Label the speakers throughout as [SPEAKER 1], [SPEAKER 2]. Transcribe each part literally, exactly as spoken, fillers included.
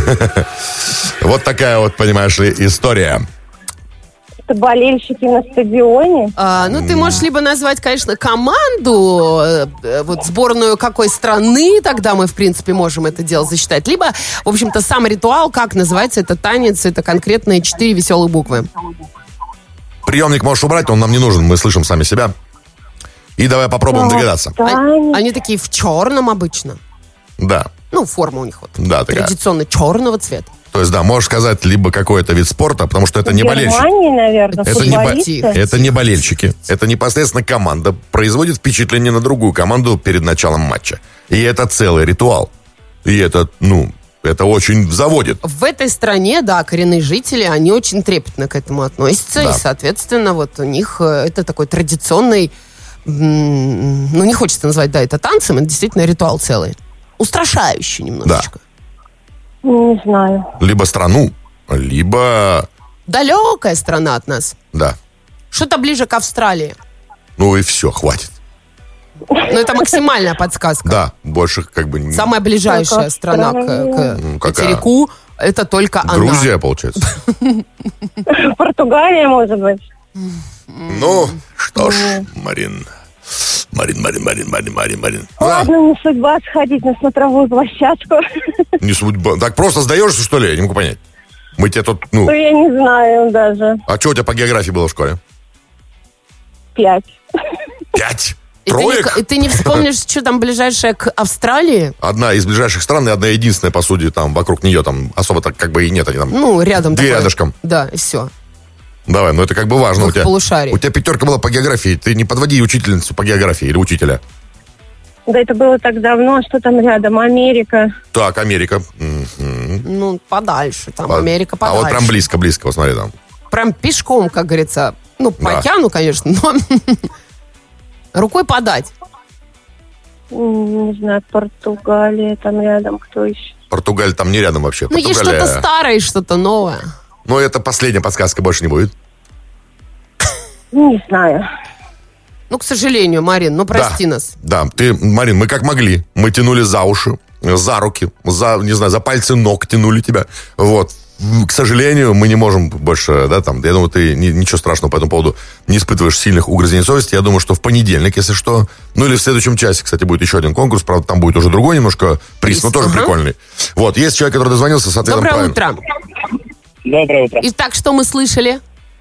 [SPEAKER 1] Вот такая вот, понимаешь ли, история.
[SPEAKER 2] Это болельщики на стадионе?
[SPEAKER 3] А, ну, ты можешь либо назвать, конечно, команду, э, вот сборную какой страны, тогда мы, в принципе, можем это дело засчитать. Либо, в общем-то, сам ритуал, как называется, это танец, это конкретные четыре веселые буквы.
[SPEAKER 1] Приемник можешь убрать, он нам не нужен, мы слышим сами себя. И давай попробуем догадаться.
[SPEAKER 3] Они, они такие в черном обычно.
[SPEAKER 1] Да.
[SPEAKER 3] Ну, форма у них вот.
[SPEAKER 1] Да, такая.
[SPEAKER 3] Традиционно черного цвета.
[SPEAKER 1] То есть, да, можешь сказать либо какой-то вид спорта, потому что это не болельщики.
[SPEAKER 2] Германии, наверное,
[SPEAKER 1] это не, бо... это не болельщики. Это непосредственно команда производит впечатление на другую команду перед началом матча. И это целый ритуал. И это, ну, это очень заводит.
[SPEAKER 3] В этой стране, да, коренные жители, они очень трепетно к этому относятся. Да. И, соответственно, вот у них это такой традиционный, ну, не хочется назвать, да, это танцем, это действительно ритуал целый. Устрашающий немножечко.
[SPEAKER 1] Да.
[SPEAKER 2] Не знаю.
[SPEAKER 1] Либо страну, либо...
[SPEAKER 3] Далекая страна от нас.
[SPEAKER 1] Да.
[SPEAKER 3] Что-то ближе к Австралии.
[SPEAKER 1] Ну и все, хватит.
[SPEAKER 3] Ну, это максимальная подсказка.
[SPEAKER 1] Да, больше как бы...
[SPEAKER 3] Самая ближайшая страна к, к ну, материку, это только она.
[SPEAKER 1] Грузия, получается.
[SPEAKER 2] Португалия, может быть.
[SPEAKER 1] Ну, что ж, Марин... Марин, Марин, Марин, Марин, Марин, Марин.
[SPEAKER 2] Ладно, не судьба сходить на смотровую площадку.
[SPEAKER 1] Не судьба. Так просто сдаешься, что ли? Я не могу понять. Мы тебе тут, ну...
[SPEAKER 2] Ну, я не знаю даже.
[SPEAKER 1] А что у тебя по географии было в школе?
[SPEAKER 2] Пять.
[SPEAKER 1] Пять?
[SPEAKER 3] И
[SPEAKER 1] Троек?
[SPEAKER 3] Ты не, и ты не вспомнишь, что там ближайшее к Австралии?
[SPEAKER 1] Одна из ближайших стран и одна единственная, по сути, там, вокруг нее, там, особо так как бы и нет. Они там...
[SPEAKER 3] Ну, рядом.
[SPEAKER 1] Две
[SPEAKER 3] такое.
[SPEAKER 1] рядышком.
[SPEAKER 3] Да, и все.
[SPEAKER 1] Давай, ну это как бы важно. У тебя,
[SPEAKER 3] полушарий.
[SPEAKER 1] у тебя пятерка была по географии. Ты не подводи учительницу по географии или учителя.
[SPEAKER 2] Да это было так давно. Что там рядом? Америка.
[SPEAKER 1] Так, Америка. Mm-hmm.
[SPEAKER 3] Ну, подальше. Там
[SPEAKER 1] По...
[SPEAKER 3] Америка подальше.
[SPEAKER 1] А вот прям близко-близко, вот смотри там.
[SPEAKER 3] Прям пешком, как говорится. Ну, по
[SPEAKER 1] да.
[SPEAKER 3] океану, конечно, но рукой подать.
[SPEAKER 2] Не знаю, Португалия там рядом. Кто еще?
[SPEAKER 1] Португалия там не рядом вообще.
[SPEAKER 3] Ну, есть что-то старое и что-то новое.
[SPEAKER 1] Ну, это последняя подсказка, больше не будет.
[SPEAKER 2] Не знаю.
[SPEAKER 3] Ну, к сожалению, Марин, ну прости
[SPEAKER 1] да,
[SPEAKER 3] нас.
[SPEAKER 1] Да, ты, Марин, мы как могли. Мы тянули за уши, за руки, за, не знаю, за пальцы ног тянули тебя. Вот. К сожалению, мы не можем больше, да, там, я думаю, ты ни, ничего страшного по этому поводу не испытываешь сильных угрызений совести. Я думаю, что в понедельник, если что, ну или в следующем часе, кстати, будет еще один конкурс, правда, там будет уже другой немножко приз, приз. но тоже ага. прикольный. Вот, есть человек, который дозвонился с ответом
[SPEAKER 3] Доброе
[SPEAKER 1] правильно.
[SPEAKER 3] утро.
[SPEAKER 4] Доброе утро.
[SPEAKER 3] Итак, что мы слышали?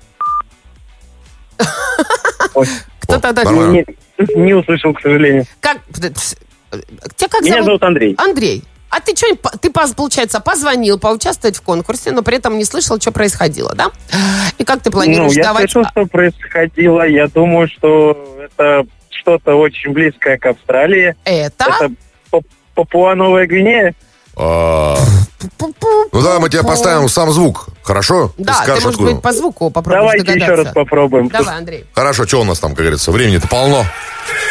[SPEAKER 3] Кто-то даже...
[SPEAKER 4] Не, не услышал, к сожалению.
[SPEAKER 3] Как? Тебя как
[SPEAKER 4] Меня
[SPEAKER 3] зовут?
[SPEAKER 4] зовут Андрей.
[SPEAKER 3] Андрей. А ты что, ты, получается, позвонил поучаствовать в конкурсе, но при этом не слышал, что происходило, да? И как ты планируешь
[SPEAKER 4] ну, я
[SPEAKER 3] давать...
[SPEAKER 4] слышал, что происходило. Я думаю, что это что-то очень близкое к Австралии.
[SPEAKER 3] Это?
[SPEAKER 4] Это Папуа-Новая Гвинея.
[SPEAKER 1] А... Ну да, мы тебе поставим сам звук, хорошо?
[SPEAKER 3] Да, ты, может
[SPEAKER 1] откуда?
[SPEAKER 3] быть, по звуку попробуешь
[SPEAKER 4] Давайте
[SPEAKER 3] догадаться.
[SPEAKER 4] еще раз попробуем.
[SPEAKER 3] Давай, Андрей.
[SPEAKER 1] Хорошо, что у нас там, как говорится, времени-то полно.